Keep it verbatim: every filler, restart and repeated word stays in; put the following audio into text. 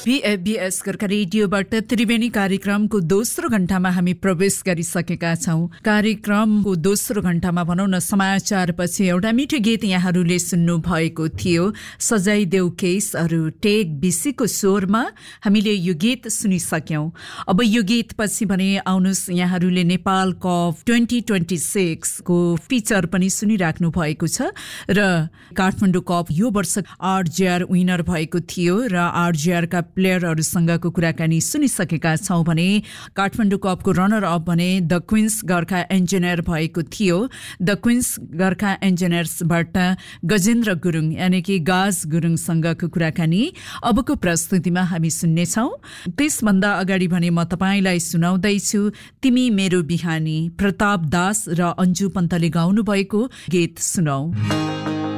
BS Gorkha रेडियोबाट Triveni कार्यक्रमको दोस्रो घण्टामा हामी प्रवेश गरिसकेका छौं। कार्यक्रमको दोस्रो घण्टामा भनौं न समाचारपछि एउटा मिठो गीत यहाँहरूले सुन्नु भएको थियो। सजाय देऊ केसहरू टेक बिसीको स्वरमा हामीले यो गीत सुनिसक्यौं। अब यो गीत पछि भने आउनुस् यहाँहरूले Nepal cup twenty twenty six को फिचर पनि सुनिराख्नु भएको छ र काठमाडौँ कप यो वर्ष आरजेआर विनर भएको थियो र आरजेआर का प्लेयरहरूसँगको कुराकानी सुनिसकेका छौं भने काठमाडौँ कपको रनर अप भने द क्वीन्स गोर्खा इन्जिनियर भएको थियो। द क्वीन्स गोर्खा इन्जिनियर्सबाट गजेन्द्र गुरुङ यानी कि गाज गुरुङसँगको कुराकानी अबको प्रस्तुतिमा हामी सुन्नेछौं। त्यसभन्दा अगाडि भने म तपाईलाई सुनाउँदैछु तिमी मेरो बिहानी, प्रताप दास र अन्जु पन्तले गाउनु भएको गीत सुनौ।